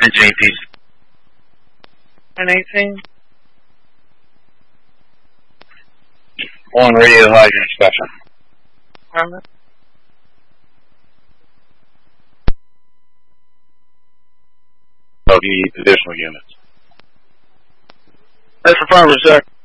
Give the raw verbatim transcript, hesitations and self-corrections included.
J P. And eighteen. One radio hydrant special. Armor. Oh, you need additional units. That's affirmative, sir.